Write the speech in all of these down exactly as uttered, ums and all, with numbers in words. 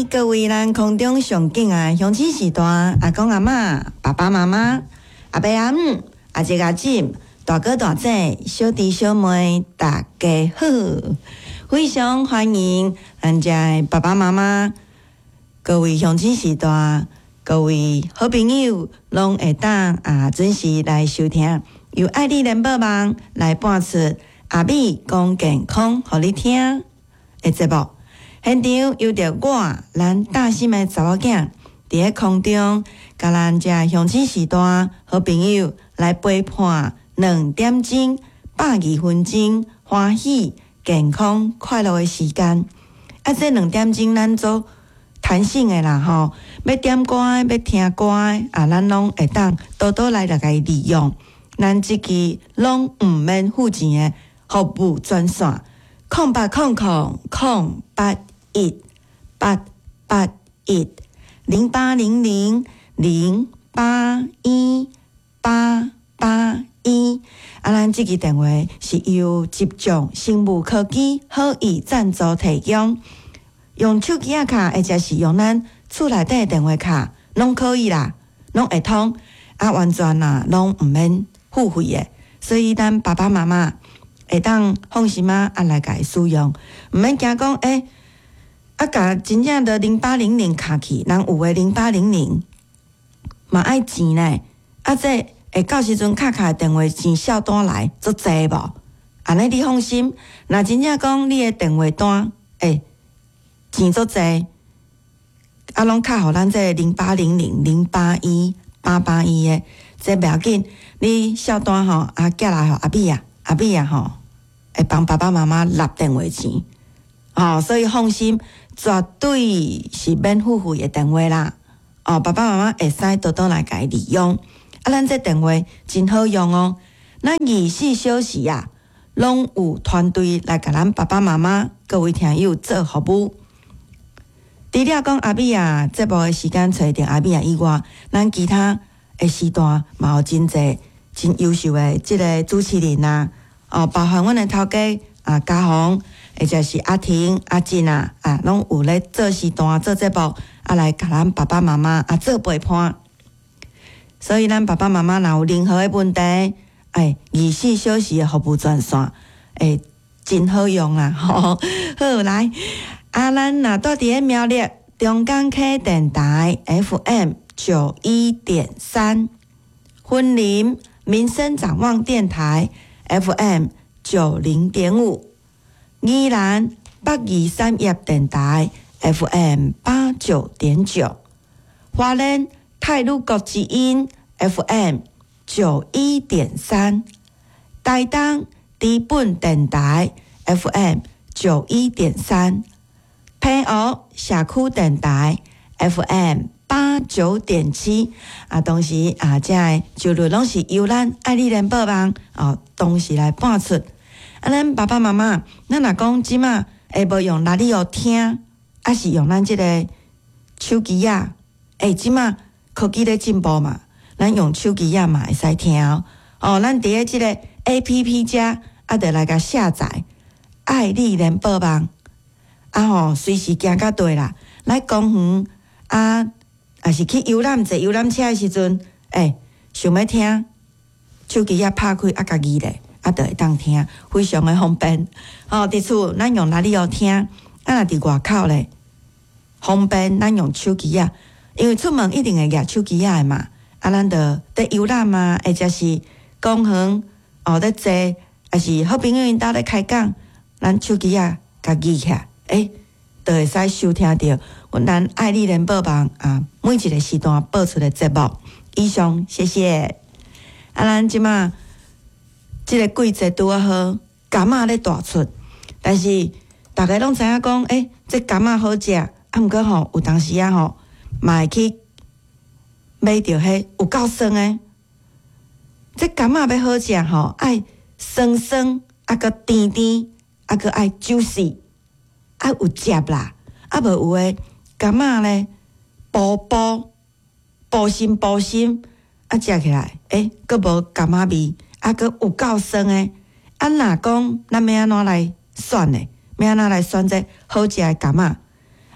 暝，各位咱空中上敬啊，乡亲时代，阿公阿嬷、爸爸妈妈、阿伯阿姆、阿姐阿姊、大哥大姐、小弟小妹，大家好！非常欢迎咱家爸爸妈妈、各位乡亲时代、各位好朋友，拢会当啊准时来收听，由爱丽联播网来播出阿美讲健康，互你听的节目。现场有着我，咱大心的查某囝，伫咧空中，甲咱遮乡亲时代好朋友来陪伴两点钟、百二分钟，欢喜、健康、快乐的时间。啊，这两点钟咱做弹性的啦吼，要点歌的、要听歌的，啊，咱拢会当多多来来甲伊利用。咱即支拢毋免付钱的服务专线，空八空空空八。一八八一零八零零零八一八八一，啊，咱这个电话是由集中生物科技好意赞助提供，用手机啊卡或者是用咱厝内底的电话卡，拢可以啦，拢会通，啊，完全啦，拢毋免付费的，所以咱爸爸妈妈会当放心啊，啊来甲伊使用，毋免惊讲诶。啊，甲真正的零八零零卡去，人有诶零八零零嘛爱钱呢。啊，这会到时阵卡卡诶电话钱小单来，足济无？安尼你放心，若真正讲你诶电话单，诶、欸，钱足济，啊，拢卡互咱这零八零零零八一八八一诶，这袂要紧。你小单吼，啊，寄来吼阿美啊，阿美啊吼，会帮爸爸妈妈纳电话钱，哦，所以放心。绝对是免付费的电话啦！哦，爸爸妈妈会使多多来甲伊利用。啊，咱这电话真好用哦。咱二十四小时啊，拢有团队来甲咱爸爸妈妈各位听友做服务。除了讲阿美啊，节目的时间找着阿美啊以外，咱其他的时段嘛有真侪真优秀的即个主持人啊，哦，包含阮的头家啊嘉宏。或者是阿婷、阿静啊，啊，拢有咧做时段、做节目，啊来甲咱爸爸妈妈啊做陪伴。所以咱爸爸妈妈若有任何的问题，哎，二十四小时的服务专线，哎，真好用啦！吼，好来，啊，咱若住伫咧苗栗中港溪电台 F M 九一点三，婚林民生展望电台 F M 九零点五。宜兰北二三叶电台 F M 八九点九，花莲泰鲁国之音 F M 九一点三，台东知本电台 F M 九一点三，平湖社区电台 F M 八九点七。啊，同时啊，这个就路拢是由咱爱丽联播网哦，同时来播出。啊，咱爸爸妈妈，咱若讲即马会无用哪里哦听，还是用咱即个手机啊？诶，即马科技咧进步嘛，咱用手机啊嘛会使听哦。哦，咱伫咧即个 A P P 遮，啊，得来甲下载爱丽联播网，啊吼，随时行到对啦。来公园啊，也是去游览坐游览车的时阵，诶，想要听，手机啊拍开啊，家己咧。啊，就会当听，非常的方便。哦，伫厝咱用哪里哦听？啊，若伫外口咧，方便咱用手机啊，因为出门一定会举手机啊嘛。啊，咱就伫游览啊，或者是公园哦，伫坐，还是好朋友因兜咧开讲，咱手机啊，甲举起来，诶，就会使收听到咱爱丽联播网啊，每一个时段播出的节目。以上，谢谢。啊，咱即马。即个季节拄啊好，柑仔咧大出，但是大家拢知影讲，诶、欸，这柑仔好食，啊，毋过吼，有当时啊吼，嘛会去买着迄有够酸诶。这柑仔要好食吼，爱酸酸，啊个甜甜，啊个爱 juicy， 啊有汁啦，啊无有诶柑仔咧，薄薄薄心薄心，啊食起来，诶、欸，佫无柑仔味。啊，佮有够酸诶！啊，若讲咱要安怎来选呢？要安怎来选这好食诶柑仔？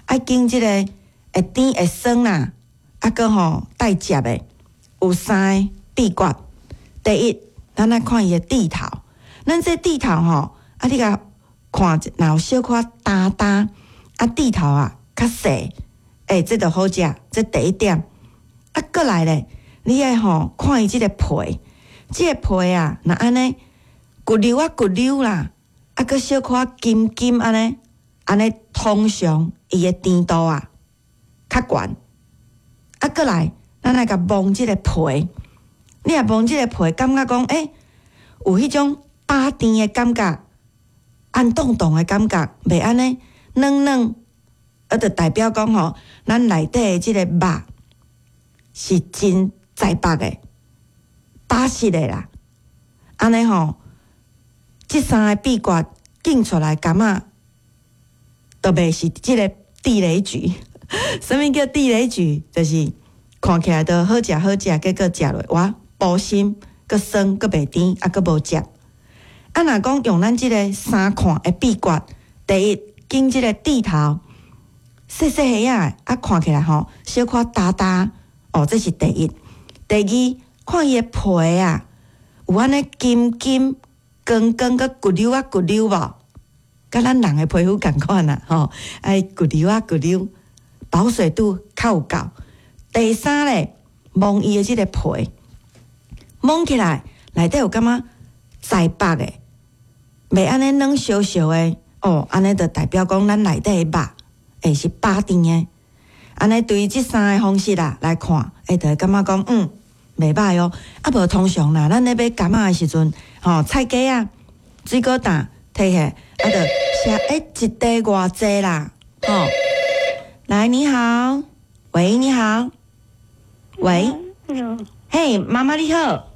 爱经即个会甜会酸啦，啊个吼带汁的，有三个秘诀。第一，咱来看伊的蒂头，咱这蒂头吼，啊你甲看，若有小可焦焦，啊蒂头啊较细，诶，这就好食，这第一点。啊，过来咧，你爱吼看伊即个皮，即、這个皮啊，若安尼骨溜啊骨溜啦，啊个小可金金安尼，安尼通常伊的甜度啊较悬。啊，过来，咱来甲摸即个皮，你若摸即个皮，感觉讲，诶、欸，有迄种巴甜的感觉，安冻冻的感觉，袂安尼软软，啊，就代表讲吼，咱内底的即个肉是真在白的、巴适的啦。安尼吼，即三个秘诀拣出来，感觉都袂是即个地雷局。什么叫地雷局？就是看起来都好食好食，结果食落哇，补心，佮酸，佮袂甜，啊，佮无汁。啊，若讲用咱即个三看的秘诀，第一，拣即个蒂头，细细细仔，啊，看起来吼，小可焦焦，哦，这是第一。第二，看伊的皮啊，有安尼金金、光光佮骨溜啊骨溜无，甲咱人的皮肤共款啦，吼，爱骨溜啊骨溜，保水度较有够。第三咧，摸伊的即个皮，摸起来内底有感觉在白的，袂安尼软烧烧的，哦，安尼就代表讲咱内底的肉会是巴甜的。安尼对于即三个方式啦来看，会就会感觉讲，嗯，袂歹哦。啊，无通常啦，咱咧买柑仔的时阵，吼、哦，菜鸡啊、水果蛋摕起，啊，就写诶一袋偌济啦，吼、哦。来，你好，喂，你好，喂，嘿，妈妈你好。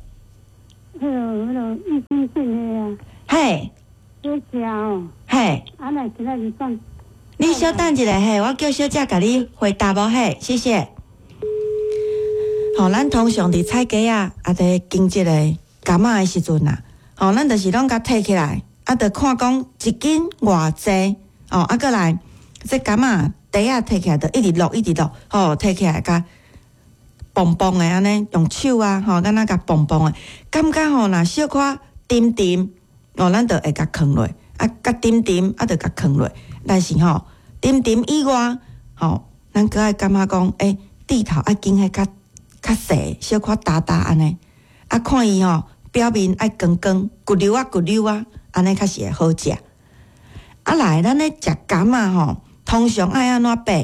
hello hello， 医生是啊。 嘿。 小姐哦。 嘿。 啊，那今仔日讲。 你稍等一下，嘿，我叫小姐甲你回答无，嘿，谢谢。吼、哦，咱通常伫菜鸡啊，啊，伫经即个柑仔的时阵啊，吼、哦，咱就是拢甲摕起来，啊，着看讲一斤偌济，哦，啊，过来，这柑仔袋啊摕起来，着一直落，一直落，吼、哦，摕起来甲蹦蹦的安尼，用手啊，吼、哦，敢若甲蹦蹦的，感觉吼，若小可甜甜，哦，咱着会甲放落，啊，甲甜甜，啊，着甲放落。但是吼，甜甜以外，吼，咱搁爱感觉讲，诶、欸，蒂头爱经迄较较细，小可焦焦安尼，啊，看伊吼表面爱光光，骨溜啊骨溜啊，安尼较是会好食。啊来，咱咧食柑仔吼，通常爱安怎掰？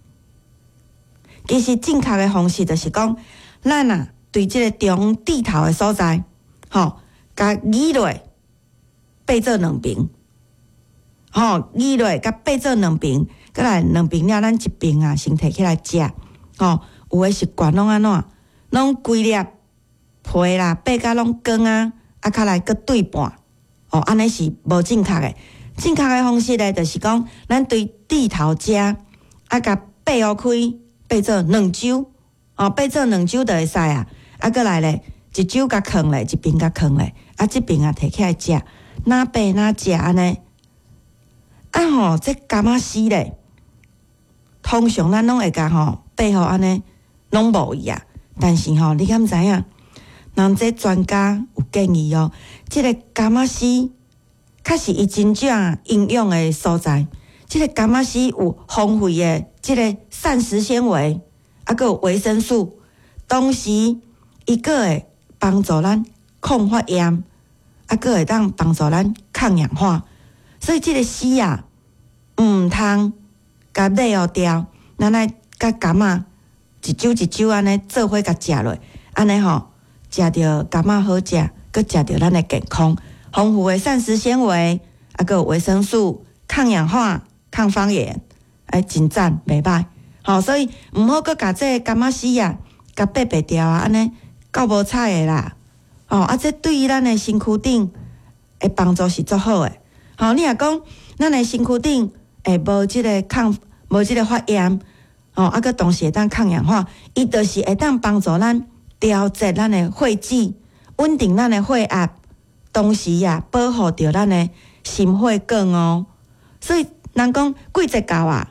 其实正确的方式就是讲，咱啊对即个中蒂头的所在，吼，甲移落掰做两边。吼，移落甲掰做两边，过来两边了，咱一边啊先摕起来食。吼，有诶习惯拢安怎，拢规粒皮啦掰甲拢光啊，啊，较来搁对半。哦，安尼是无正确诶。正确诶方式咧，就是讲咱对蒂头食，啊，甲掰开开，掰做两揪，哦，掰做两揪就会使啊。啊，过来咧，一揪甲放咧，一边甲放咧，啊，即边啊摕起来食，哪掰哪食安尼。啊吼，这柑仔丝咧，通常咱拢会甲吼背后安尼拢无伊啊。但是吼，你敢知影？人这专家有建议哦，即、這个柑仔丝确实伊真正营养的所在。即、這个柑仔丝有丰富的即个膳食纤维，啊，佮有维生素，同时伊个会帮助咱抗发炎，啊，佮会当帮助咱抗氧化。所以即个丝啊，毋通甲买互掉，咱来甲柑仔一揪一揪安尼做伙甲食落，安尼吼食着柑仔好食，佮食着咱的健康，丰富的膳食纤维，啊，佮有维生素，抗氧化、抗发炎，哎，真赞，袂歹。吼，所以毋好佮甲这柑仔丝啊，甲掰掰掉啊，安尼够无彩的啦。哦，啊，这对于咱的身躯顶的帮助是足好的。吼，你若讲咱的身躯顶会无即个抗无即个发炎，哦，啊个同时会当抗氧化，伊就是会当帮助咱调节咱的血脂，稳定咱的血压，同时啊保护着咱的心血管哦。所以人讲季节到啊，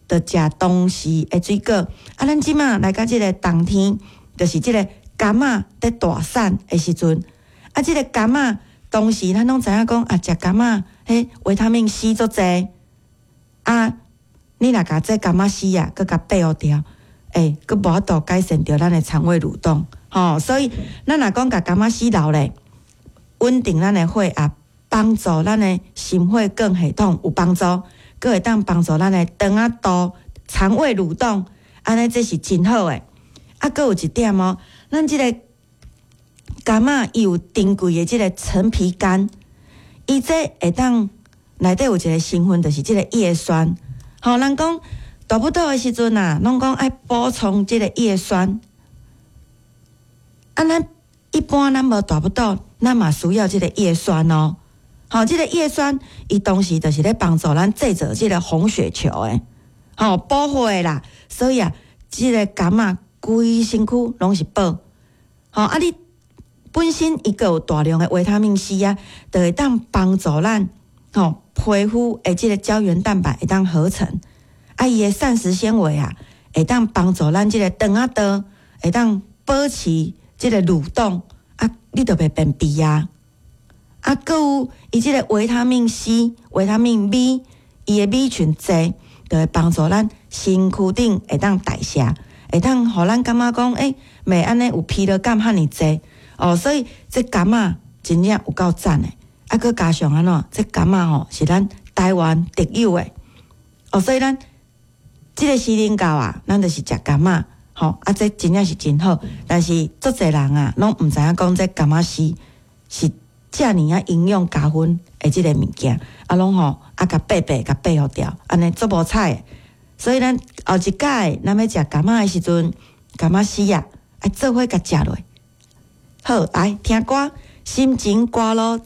着食当时的水果。啊，咱即马来到即个冬天，就是即个柑仔在大产的时阵。啊，即个柑仔当时咱拢知影讲啊，食柑仔，迄维他命 C 足济。啊，你若甲这柑仔丝啊，佮甲掰互掉，诶、欸，佮无法度改善着咱的肠胃蠕动。吼、哦，所以咱若讲甲柑仔丝留咧，稳定咱的血压，帮助咱的心血管系统有帮助，佮会当帮助咱的肠仔道、肠胃蠕动，安尼这是真好诶。啊，佮有一点哦，咱即个柑仔伊有珍贵的即个陈皮苷，伊这会当内底有一个成分，就是即个叶酸。吼、哦，人讲大不倒的时阵啊，拢讲爱补充即个叶酸。啊，咱一般咱无大不倒，咱嘛需要即个叶酸哦。吼、哦，即、这个叶酸伊同时就是咧帮助咱制造即个红血球诶，吼、哦，补血啦。所以啊，即、这个柑仔规身躯拢是宝。吼、哦，啊，你本身伊个有大量的维他命 C 啊，就会当帮助咱吼、哦、皮肤的即个胶原蛋白会当合成。啊，伊的膳食纤维啊，会当帮助咱即个肠仔道会当保持即个蠕动，啊，你就袂便秘啊。啊，佮有伊即个维他命 C、维他命 B， 伊的米群侪就会帮助咱身躯顶会当代谢，会当互咱感觉讲，诶、欸，袂安尼有疲劳感遐尼济哦。所以这柑仔真正有够赞诶。啊，佮加上安怎，这柑仔吼是咱台湾特有诶哦。所以咱即个时令到啊，咱就是食柑仔。吼、哦，啊，这真正是真好，但是足侪人啊，拢毋知影讲这柑仔丝是遮尔啊营养加分的即个物件，啊，拢吼啊，甲掰掰甲掰互掉，安尼足无彩的。所以咱后一届咱要食柑仔的时阵，柑仔丝啊，爱做伙甲食落。好，来听歌，心情歌咯。